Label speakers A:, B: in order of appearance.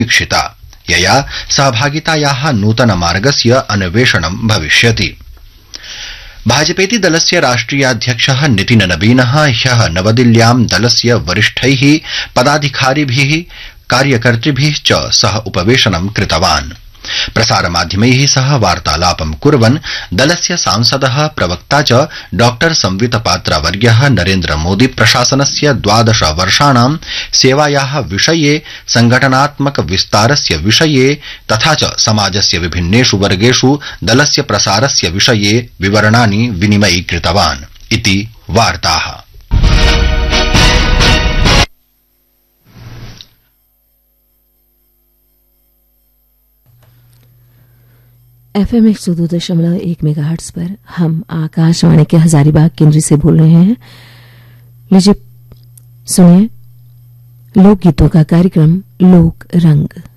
A: वीक्षिता, यया सहभागितायाः नूतनमार्गस्य अन्वेषणं भविष्यति। भाजपेति दलस्य राष्ट्रियाध्यक्षः नितिन नवीनः ह्यः नवदिल्ल्यां दलस्य वरिष्ठैः पदाधिकारिभिः कार्यकर्तृभिः च सह उपवेशनं कृतवान्। प्रसारमाध्यमैः सह वार्तालापं कुर्वन् दलस्य सांसदः प्रवक्ता च डॉ संवितपात्रावर्यः नरेन्द्रमोदी प्रशासनस्य 12 वर्षाणां सेवायाः विषये, संघटनात्मक विस्तारस्य विषये तथा च समाजस्य विभिन्नेषु वर्गेषु दलस्य प्रसारस्य विषये विवरणानि विनिमयीकृतवान् इति वार्ताः।
B: FM 102.1 मेगाहर्ट्ज पर हम आकाशवाणी के हजारीबाग केंद्र से बोल रहे हैं। लीजिए सुनिए लोकगीतों का कार्यक्रम लोक रंग।